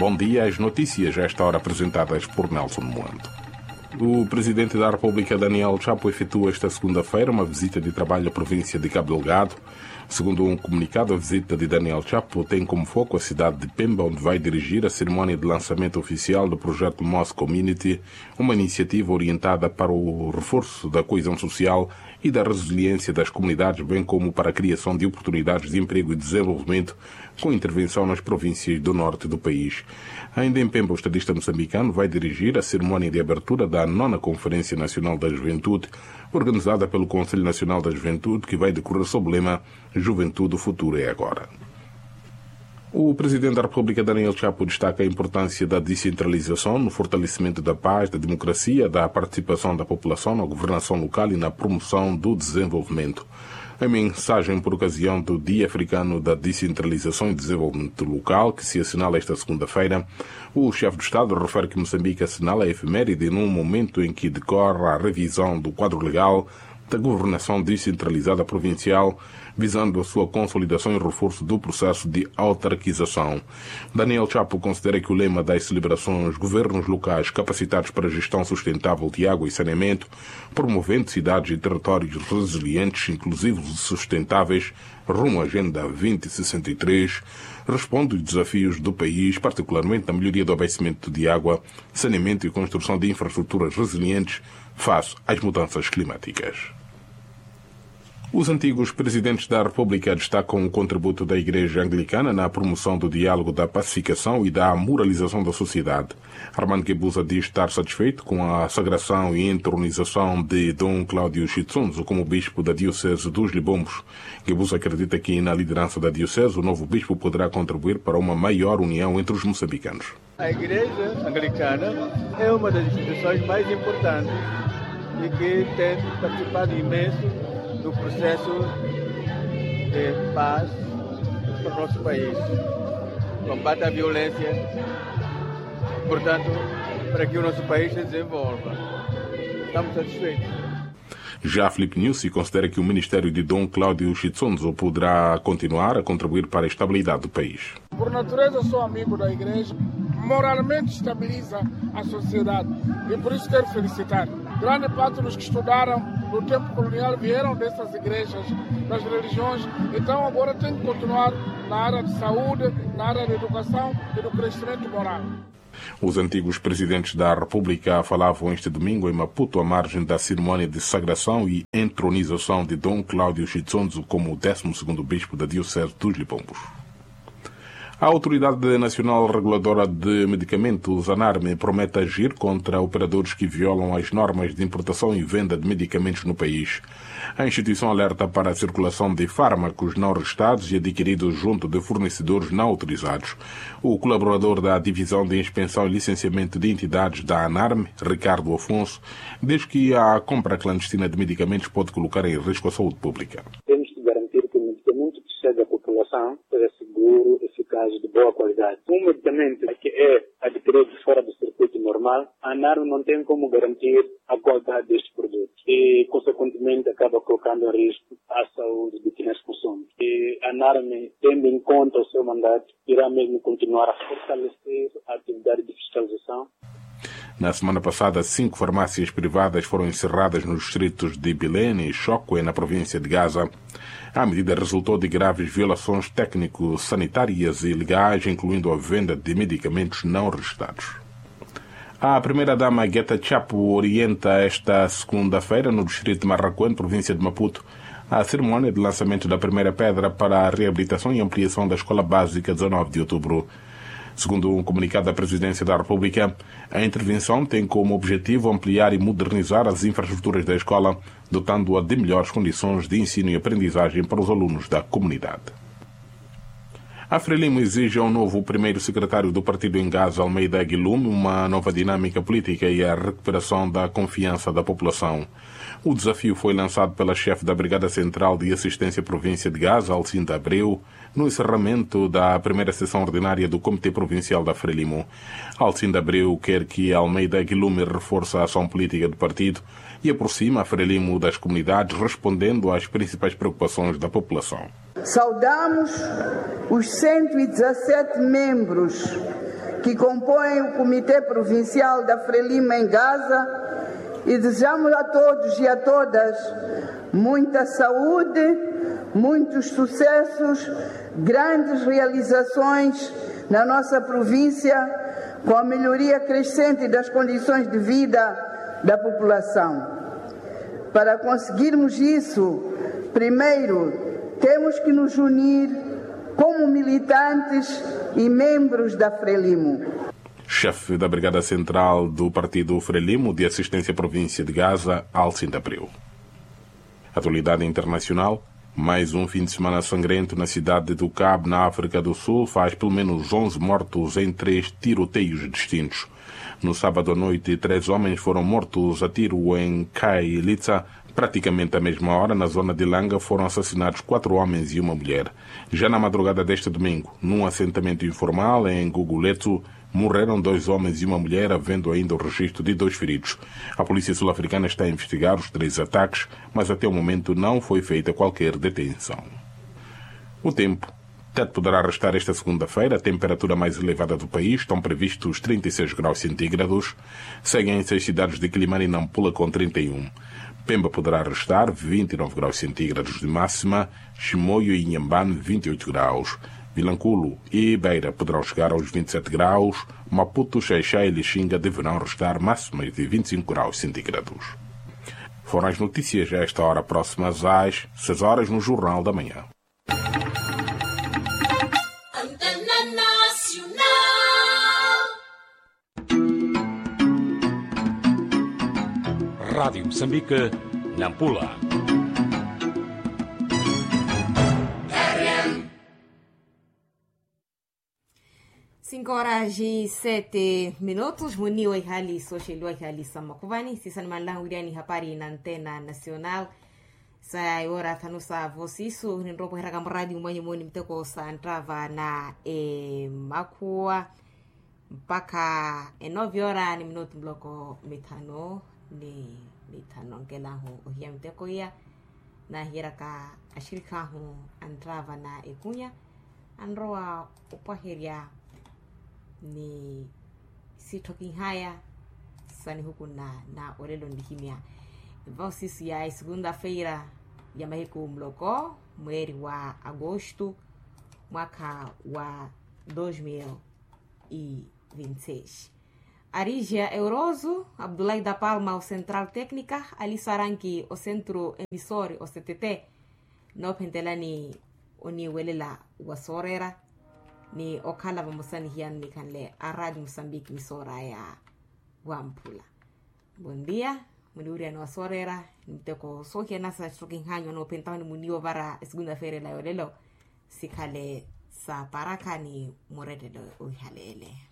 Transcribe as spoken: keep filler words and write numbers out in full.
Bom dia, as notícias a esta hora apresentadas por Nelson Moando. O Presidente da República, Daniel Chapo, efetua esta segunda-feira uma visita de trabalho à província de Cabo Delgado. Segundo um comunicado, a visita de Daniel Chapo tem como foco a cidade de Pemba, onde vai dirigir a cerimónia de lançamento oficial do projeto Moss Community, uma iniciativa orientada para o reforço da coesão social e da resiliência das comunidades, bem como para a criação de oportunidades de emprego e desenvolvimento, com intervenção nas províncias do norte do país. Ainda em Pemba, o estadista moçambicano vai dirigir a cerimónia de abertura da nona Conferência Nacional da Juventude, organizada pelo Conselho Nacional da Juventude, que vai decorrer sob o lema Juventude, o futuro é agora. O Presidente da República, Daniel Chapo, destaca a importância da descentralização no fortalecimento da paz, da democracia, da participação da população na governação local e na promoção do desenvolvimento. A mensagem por ocasião do Dia Africano da Descentralização e Desenvolvimento Local, que se assinala esta segunda-feira, o chefe do Estado refere que Moçambique assinala a efeméride num momento em que decorre a revisão do quadro legal da governação descentralizada provincial, visando a sua consolidação e reforço do processo de autarquização. Daniel Chapo considera que o lema das celebrações Governos Locais Capacitados para a Gestão Sustentável de Água e Saneamento, promovendo cidades e territórios resilientes, inclusivos e sustentáveis, rumo à Agenda vinte sessenta e três, responde aos desafios do país, particularmente na melhoria do abastecimento de água, saneamento e construção de infraestruturas resilientes face às mudanças climáticas. Os antigos presidentes da República destacam o contributo da Igreja Anglicana na promoção do diálogo, da pacificação e da moralização da sociedade. Armando Guebuza diz estar satisfeito com a sagração e entronização de Dom Cláudio Chitsonzo como bispo da Diocese dos Libombos. Guebuza acredita que na liderança da Diocese o novo bispo poderá contribuir para uma maior união entre os moçambicanos. A Igreja Anglicana é uma das instituições mais importantes e que tem participado imenso do processo de paz para o nosso país, combate à violência, portanto, para que o nosso país se desenvolva. Estamos satisfeitos. Já Filipe Nussi considera que o Ministério de Dom Cláudio Chitsonzo poderá continuar a contribuir para a estabilidade do país. Por natureza, sou amigo da Igreja, moralmente estabiliza a sociedade e por isso quero felicitar. Grande parte dos que estudaram no tempo colonial vieram dessas igrejas, das religiões, então agora tem que continuar na área de saúde, na área de educação e do crescimento moral. Os antigos presidentes da República falavam este domingo em Maputo à margem da cerimónia de sagração e entronização de Dom Cláudio Chitsonzo como o décimo segundo bispo da Diocese dos Libombos. A Autoridade Nacional Reguladora de Medicamentos, ANARME, promete agir contra operadores que violam as normas de importação e venda de medicamentos no país. A instituição alerta para a circulação de fármacos não registrados e adquiridos junto de fornecedores não autorizados. O colaborador da Divisão de Inspeção e Licenciamento de Entidades da ANARME, Ricardo Afonso, diz que a compra clandestina de medicamentos pode colocar em risco a saúde pública. Temos que garantir que o medicamento que chega à população seja seguro, eficaz e de boa qualidade. Um medicamento que é adquirido fora do circuito normal, a ANARME não tem como garantir a qualidade deste produto e, consequentemente, acaba colocando em risco a saúde de quem as consome. E a ANARME, tendo em conta o seu mandato, irá mesmo continuar a fortalecer a atividade de fiscalização. Na semana passada, cinco farmácias privadas foram encerradas nos distritos de Bilene e Chokwe, na província de Gaza. A medida resultou de graves violações técnico-sanitárias e legais, incluindo a venda de medicamentos não registrados. A primeira-dama Guetta Chapo orienta esta segunda-feira, no distrito de Marraquém, província de Maputo, a cerimónia de lançamento da primeira pedra para a reabilitação e ampliação da Escola Básica dezanove de outubro. Segundo um comunicado da Presidência da República, a intervenção tem como objetivo ampliar e modernizar as infraestruturas da escola, dotando-a de melhores condições de ensino e aprendizagem para os alunos da comunidade. A Frelimo exige ao novo primeiro secretário do partido em Gaza, Almeida Aguilume, uma nova dinâmica política e a recuperação da confiança da população. O desafio foi lançado pela chefe da Brigada Central de Assistência Província de Gaza, Alcinda Abreu, no encerramento da primeira sessão ordinária do Comitê Provincial da Frelimo. Alcinda Abreu quer que Almeida Aguilume reforce a ação política do partido e aproxima a Frelimo das comunidades, respondendo às principais preocupações da população. Saudamos os cento e dezassete membros que compõem o Comitê Provincial da Frelimo em Gaza, e desejamos a todos e a todas muita saúde, muitos sucessos, grandes realizações na nossa província, com a melhoria crescente das condições de vida da população. Para conseguirmos isso, primeiro, temos que nos unir como militantes e membros da Frelimo. Chefe da Brigada Central do Partido Frelimo de Assistência à Província de Gaza, Alcinda Abreu. Atualidade internacional. Mais um fim de semana sangrento na cidade do Cabo, na África do Sul, faz pelo menos onze mortos em três tiroteios distintos. No sábado à noite, três homens foram mortos a tiro em Kailitsa. Praticamente à mesma hora, na zona de Langa, foram assassinados quatro homens e uma mulher. Já na madrugada deste domingo, num assentamento informal em Guguletu, morreram dois homens e uma mulher, havendo ainda o registro de dois feridos. A polícia sul-africana está a investigar os três ataques, mas até o momento não foi feita qualquer detenção. O tempo. Teto poderá restar esta segunda-feira. A temperatura mais elevada do país, estão previstos trinta e seis graus centígrados. Seguem-se as cidades de Quilimane e Nampula com trinta e um. Pemba poderá restar vinte e nove graus centígrados de máxima. Chimoio e Inhambane vinte e oito graus. Vilanculo e Beira poderão chegar aos vinte e sete graus. Maputo, Xaixá e Lixinga deverão restar máximas de vinte e cinco graus centígrados. Foram as notícias a esta hora próximas às seis horas no Jornal da Manhã. Rádio Moçambique, Nampula. Cinco horas e sete minutos. Muniwa ihali social ihali samakuvani sisa malang uriani hapari na antena nacional. Sa ora tanusa vosisu ni ropo hera kamradi mwenye mweni mteko sa antrava na e makua mpaka e nove ora ni minuto bloko mitano ni mitano ngela ho ohia mteko ya na hira ka ashirika ho antrava na ekunya anroa upahiria ni sitoki haya sani huku na na orelo ndihimia vosisi ya segunda-feira ya mahiku mloko mweri wa agosto mwaka wa dois mil e vinte e seis. Arigia Euroso, Abdullah da Palma, o Central Técnica, Ali Saranki, o Centro Emissor, o C T T, no pentelani oni welela wasorera ni okala vamusani hian ni kanle a Rádio Moçambique misora ya Wampula. Bom dia, muniuria no wasorera, niteko sokia nasa choking hanyo no pentani munio vara segunda-feira la yorelo sikale sa paraka ni moredelo uhalele.